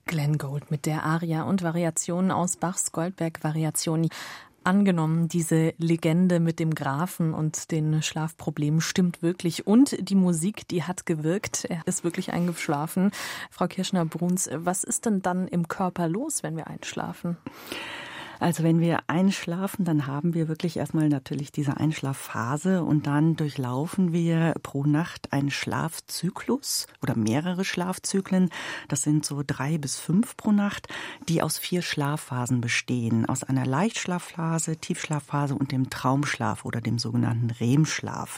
Glenn Gould mit der Aria und Variationen aus Bachs Goldberg-Variationen. Angenommen, diese Legende mit dem Grafen und den Schlafproblemen stimmt wirklich. Und die Musik, die hat gewirkt. Er ist wirklich eingeschlafen. Frau Kirschner-Bruns, was ist denn dann im Körper los, wenn wir einschlafen? Also wenn wir einschlafen, dann haben wir wirklich erstmal natürlich diese Einschlafphase und dann durchlaufen wir pro Nacht einen Schlafzyklus oder mehrere Schlafzyklen. Das sind so 3 bis 5 pro Nacht, die aus 4 Schlafphasen bestehen. Aus einer Leichtschlafphase, Tiefschlafphase und dem Traumschlaf oder dem sogenannten REM-Schlaf.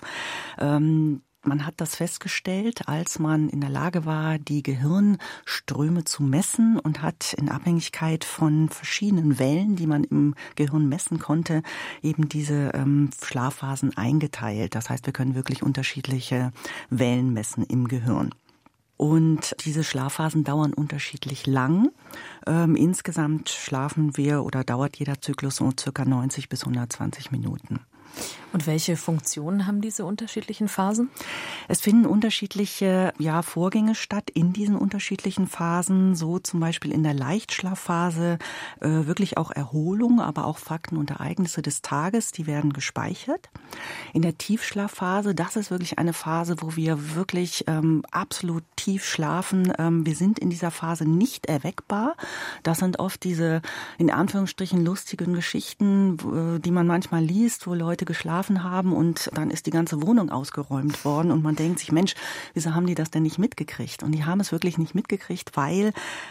Man hat das festgestellt, als man in der Lage war, die Gehirnströme zu messen und hat in Abhängigkeit von verschiedenen Wellen, die man im Gehirn messen konnte, eben diese Schlafphasen eingeteilt. Das heißt, wir können wirklich unterschiedliche Wellen messen im Gehirn. Und diese Schlafphasen dauern unterschiedlich lang. Insgesamt schlafen wir oder dauert jeder Zyklus so circa 90 bis 120 Minuten. Und welche Funktionen haben diese unterschiedlichen Phasen? Es finden unterschiedliche Vorgänge statt in diesen unterschiedlichen Phasen. So zum Beispiel in der Leichtschlafphase wirklich auch Erholung, aber auch Fakten und Ereignisse des Tages, die werden gespeichert. In der Tiefschlafphase, das ist wirklich eine Phase, wo wir wirklich absolut tief schlafen. Wir sind in dieser Phase nicht erweckbar. Das sind oft diese in Anführungsstrichen lustigen Geschichten, die man manchmal liest, wo Leute geschlafen haben und dann ist die ganze Wohnung ausgeräumt worden und man denkt sich, Mensch, wieso haben die das denn nicht mitgekriegt? Und die haben es wirklich nicht mitgekriegt, weil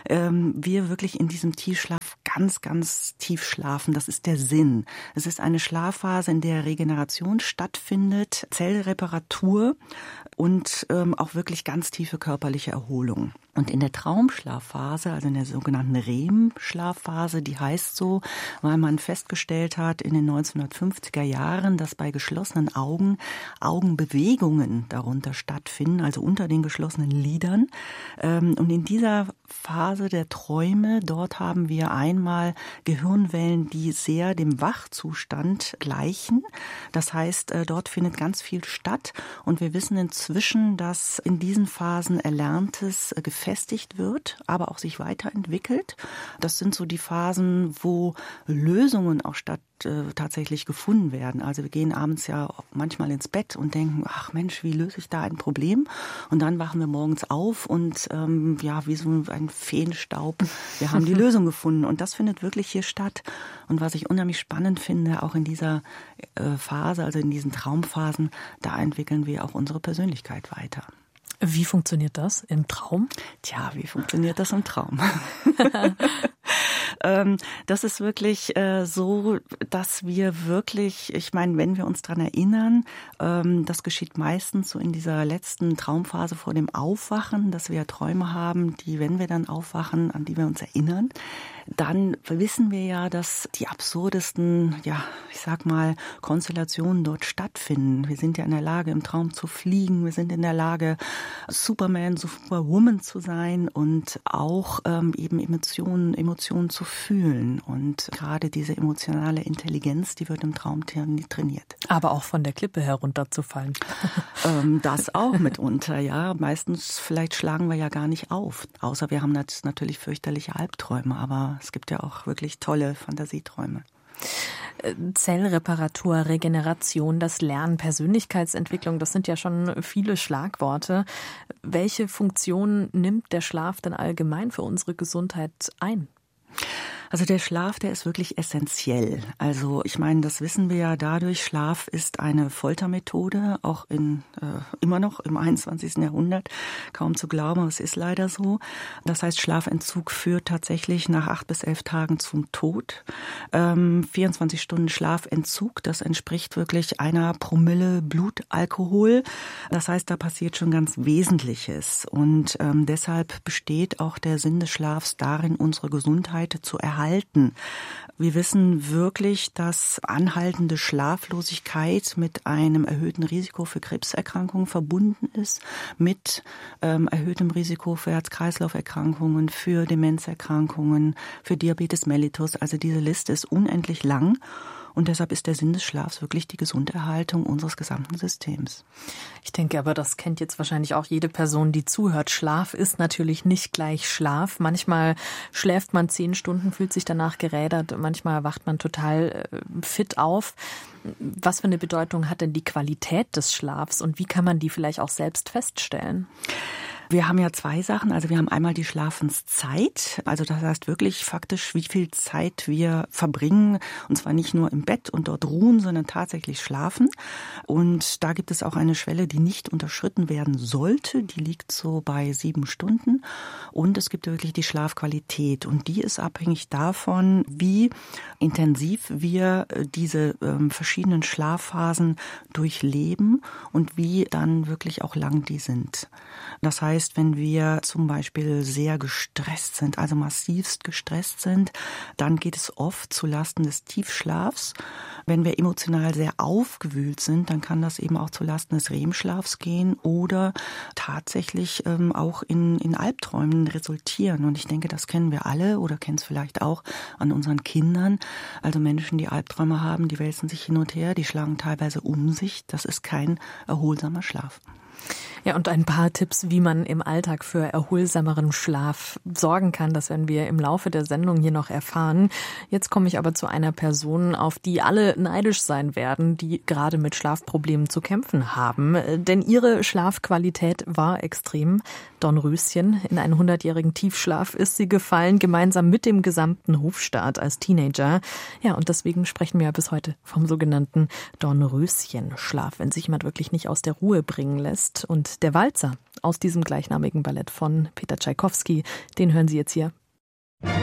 wir wirklich in diesem Tiefschlaf ganz, ganz tief schlafen. Das ist der Sinn. Es ist eine Schlafphase, in der Regeneration stattfindet, Zellreparatur und auch wirklich ganz tiefe körperliche Erholung. Und in der Traumschlafphase, also in der sogenannten REM-Schlafphase, die heißt so, weil man festgestellt hat in den 1950er Jahren, dass bei geschlossenen Augen Augenbewegungen darunter stattfinden, also unter den geschlossenen Lidern. Und in dieser Phase der Träume, dort haben wir einmal Gehirnwellen, die sehr dem Wachzustand gleichen. Das heißt, dort findet ganz viel statt. Und wir wissen inzwischen, dass in diesen Phasen Erlerntes gefestigt wird, aber auch sich weiterentwickelt. Das sind so die Phasen, wo Lösungen auch tatsächlich gefunden werden. Also wir gehen abends ja manchmal ins Bett und denken, ach Mensch, wie löse ich da ein Problem? Und dann wachen wir morgens auf und wie so ein Feenstaub, wir haben die Lösung gefunden. Und das findet wirklich hier statt. Und was ich unheimlich spannend finde, auch in dieser Phase, also in diesen Traumphasen, da entwickeln wir auch unsere Persönlichkeit weiter. Wie funktioniert das im Traum? Tja, wie funktioniert das im Traum? Das ist wirklich so, dass wir wirklich, ich meine, wenn wir uns daran erinnern, das geschieht meistens so in dieser letzten Traumphase vor dem Aufwachen, dass wir Träume haben, die, wenn wir dann aufwachen, an die wir uns erinnern, dann wissen wir ja, dass die absurdesten, Konstellationen dort stattfinden. Wir sind ja in der Lage, im Traum zu fliegen. Wir sind in der Lage, Superman, Superwoman zu sein und auch eben Emotionen zu fühlen. Und gerade diese emotionale Intelligenz, die wird im Traum trainiert. Aber auch von der Klippe herunterzufallen. Das auch mitunter, ja. Meistens vielleicht schlagen wir ja gar nicht auf. Außer wir haben natürlich fürchterliche Albträume, aber es gibt ja auch wirklich tolle Fantasieträume. Zellreparatur, Regeneration, das Lernen, Persönlichkeitsentwicklung, das sind ja schon viele Schlagworte. Welche Funktion nimmt der Schlaf denn allgemein für unsere Gesundheit ein? Also der Schlaf, der ist wirklich essentiell. Also ich meine, das wissen wir ja dadurch, Schlaf ist eine Foltermethode, auch immer noch im 21. Jahrhundert. Kaum zu glauben, aber es ist leider so. Das heißt, Schlafentzug führt tatsächlich nach 8 bis 11 Tagen zum Tod. 24 Stunden Schlafentzug, das entspricht wirklich einer Promille Blutalkohol. Das heißt, da passiert schon ganz Wesentliches. Und deshalb besteht auch der Sinn des Schlafs darin, unsere Gesundheit zu erhalten. Wir wissen wirklich, dass anhaltende Schlaflosigkeit mit einem erhöhten Risiko für Krebserkrankungen verbunden ist, mit erhöhtem Risiko für Herz-Kreislauf-Erkrankungen, für Demenzerkrankungen, für Diabetes mellitus. Also diese Liste ist unendlich lang. Und deshalb ist der Sinn des Schlafs wirklich die Gesunderhaltung unseres gesamten Systems. Ich denke aber, das kennt jetzt wahrscheinlich auch jede Person, die zuhört. Schlaf ist natürlich nicht gleich Schlaf. Manchmal schläft man 10 Stunden, fühlt sich danach gerädert. Manchmal wacht man total fit auf. Was für eine Bedeutung hat denn die Qualität des Schlafs und wie kann man die vielleicht auch selbst feststellen? Wir haben ja 2 Sachen. Also wir haben einmal die Schlafenszeit. Also das heißt wirklich faktisch, wie viel Zeit wir verbringen. Und zwar nicht nur im Bett und dort ruhen, sondern tatsächlich schlafen. Und da gibt es auch eine Schwelle, die nicht unterschritten werden sollte. Die liegt so bei 7 Stunden. Und es gibt wirklich die Schlafqualität. Und die ist abhängig davon, wie intensiv wir diese verschiedenen Schlafphasen durchleben und wie dann wirklich auch lang die sind. Das heißt, wenn wir zum Beispiel sehr gestresst sind, also massivst gestresst sind, dann geht es oft zulasten des Tiefschlafs. Wenn wir emotional sehr aufgewühlt sind, dann kann das eben auch zulasten des REM-Schlafs gehen oder tatsächlich auch in Albträumen resultieren. Und ich denke, das kennen wir alle oder kennen es vielleicht auch an unseren Kindern. Also Menschen, die Albträume haben, die wälzen sich hin und her, die schlagen teilweise um sich. Das ist kein erholsamer Schlaf. Ja, und ein paar Tipps, wie man im Alltag für erholsameren Schlaf sorgen kann, das werden wir im Laufe der Sendung hier noch erfahren. Jetzt komme ich aber zu einer Person, auf die alle neidisch sein werden, die gerade mit Schlafproblemen zu kämpfen haben. Denn ihre Schlafqualität war extrem. Dornröschen, in einen 100-jährigen Tiefschlaf ist sie gefallen, gemeinsam mit dem gesamten Hofstaat als Teenager. Ja, und deswegen sprechen wir ja bis heute vom sogenannten Dornröschen-Schlaf, wenn sich jemand wirklich nicht aus der Ruhe bringen lässt. Und der Walzer aus diesem gleichnamigen Ballett von Peter Tschaikowski, den hören Sie jetzt hier